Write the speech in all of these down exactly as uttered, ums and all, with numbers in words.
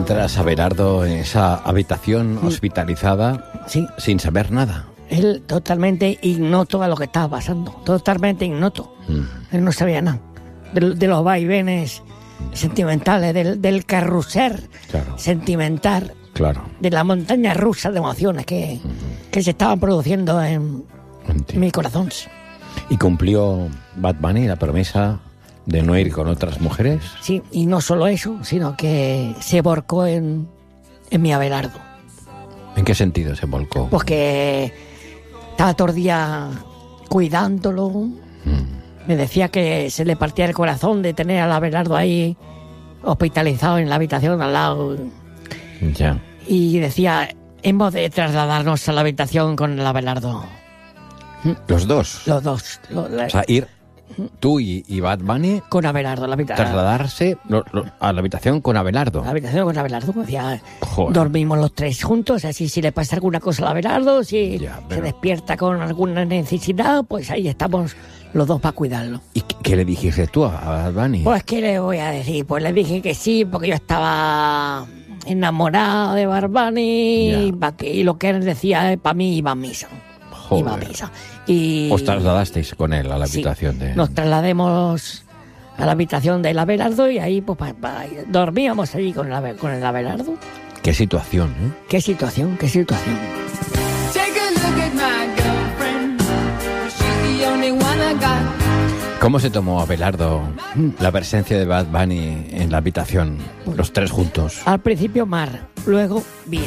encuentras a Abelardo en esa habitación hospitalizada, sí, sin saber nada. Él totalmente ignoto a lo que estaba pasando, totalmente ignoto. Mm. Él no sabía nada de, de los vaivenes sentimentales, del, del carrusel claro. sentimental, claro. de la montaña rusa de emociones que, uh-huh. que se estaban produciendo en, en mi corazón. ¿Y cumplió Bad Bunny la promesa de no ir con otras mujeres? Sí, y no solo eso, sino que se volcó en, en mi Abelardo. ¿En qué sentido se volcó? Pues que estaba todo el día cuidándolo. Mm. Me decía que se le partía el corazón de tener al Abelardo ahí hospitalizado en la habitación al lado. Ya. Y decía, hemos de trasladarnos a la habitación con el Abelardo. ¿Los dos? Los dos. Los, o sea, ir tú y, y Bad Bunny... Con Abelardo, la habitación. Trasladarse lo, lo, a la habitación con Abelardo. La habitación con Abelardo. Decía, dormimos los tres juntos, así si le pasa alguna cosa al Abelardo, si ya, pero... se despierta con alguna necesidad, pues ahí estamos los dos para cuidarlo. ¿Y qué, qué le dijiste tú a Bad Bunny? Pues, ¿qué le voy a decir? Pues le dije que sí, porque yo estaba enamorado de Bad Bunny, y, y lo que él decía, para mí iba a misa. Joder. Iba a misa. Y ¿os trasladasteis con él a la habitación? Sí, de...? nos traslademos a la habitación del Abelardo y ahí pues pa, pa, dormíamos allí con el, con el Abelardo. Qué situación, ¿eh? Qué situación, qué situación. ¿Cómo se tomó Abelardo la presencia de Bad Bunny en la habitación, los tres juntos? Al principio mal, luego bien.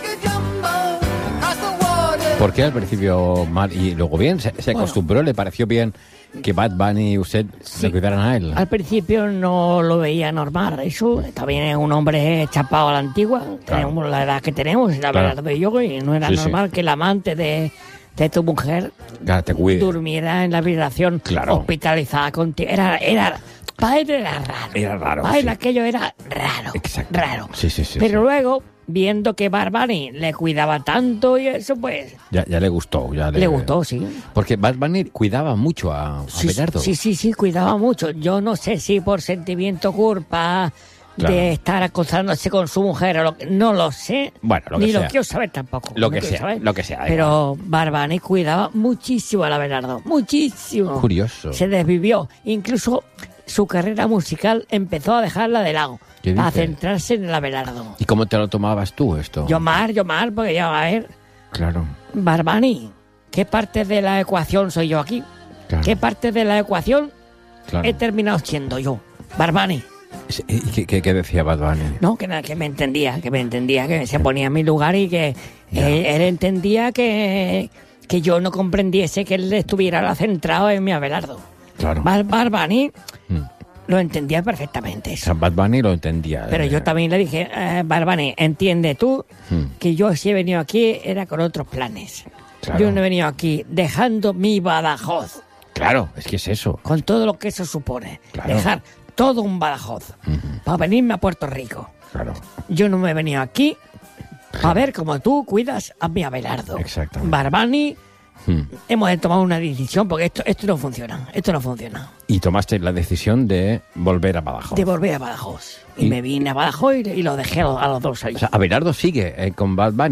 ¿Por qué al principio mal y luego bien? ¿Se, se acostumbró? Bueno, ¿le pareció bien que Bad Bunny y usted sí, le cuidaran a él? Al principio no lo veía normal. Eso también es un hombre chapado a la antigua. Claro. Tenemos la edad que tenemos, la verdad claro. de yo, y no era sí, normal sí. que el amante de, de tu mujer claro, te cuide. durmiera en la habitación claro. hospitalizada contigo. Era, era, para él era raro. Era raro. Para él sí. aquello era raro. Exacto. Raro. Sí, sí, sí, Pero sí. luego, viendo que Bad Bunny le cuidaba tanto y eso, pues... Ya, ya le gustó. Ya le... le gustó, sí. Porque Bad Bunny cuidaba mucho a, a sí, Abelardo. Sí, sí, sí, cuidaba mucho. Yo no sé si por sentimiento culpa claro. de estar acosándose con su mujer o lo que... No lo sé. Bueno, lo que Ni sea. lo quiero saber tampoco. Lo no que sea, saber. lo que sea. Pero Bad Bunny cuidaba muchísimo a Abelardo. Muchísimo. Curioso. Se desvivió. Incluso su carrera musical empezó a dejarla de lado. Para centrarse en el Abelardo. ¿Y cómo te lo tomabas tú esto? Yo mal, yo mal, porque yo, a ver... Claro. Bad Bunny, ¿qué parte de la ecuación soy yo aquí? Claro. ¿Qué parte de la ecuación claro. he terminado siendo yo? Bad Bunny. ¿Y qué, qué, qué decía Bad Bunny? No, que, que me entendía, que me entendía, que se ponía en mi lugar y que él, él entendía que, que yo no comprendiese que él estuviera centrado en mi Abelardo. Claro. Bad, Bad Bunny... Mm. Lo entendía perfectamente eso. O sea, Bad Bunny lo entendía. Pero eh. yo también le dije, eh, Bad Bunny, entiende tú hmm. que yo si he venido aquí era con otros planes. Claro. Yo no he venido aquí dejando mi Badajoz. Claro, es que es eso. Con todo lo que eso supone. Claro. Dejar todo un Badajoz uh-huh. para venirme a Puerto Rico. Claro. Yo no me he venido aquí para ver cómo tú cuidas a mi Abelardo. Exactamente. Bad Bunny... Hmm. Hemos de tomar una decisión porque esto esto no funciona, esto no funciona. Y tomaste la decisión de volver a Badajoz. De volver a Badajoz. Y, y me vine a Badajoz y, y lo dejé a los, a los dos ahí. O sea, Abelardo sigue eh, con Bad Bunny.